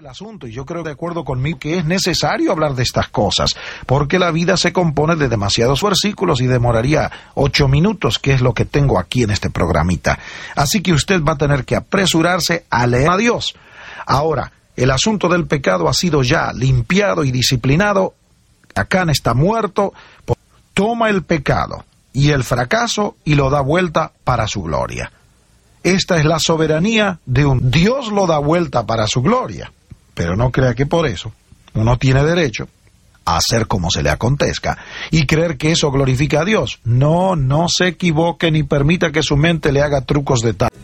asunto, y yo creo de acuerdo conmigo que es necesario hablar de estas cosas, porque la vida se compone de demasiados versículos y demoraría 8 minutos, que es lo que tengo aquí en este programita. Así que usted va a tener que apresurarse a leer a Dios. Ahora, el asunto del pecado ha sido ya limpiado y disciplinado. Acán está muerto. Toma el pecado y el fracaso y lo da vuelta para su gloria. Esta es la soberanía de un Dios, lo da vuelta para su gloria. Pero no crea que por eso uno tiene derecho a hacer como se le acontezca y creer que eso glorifica a Dios. No se equivoque ni permita que su mente le haga trucos de tal.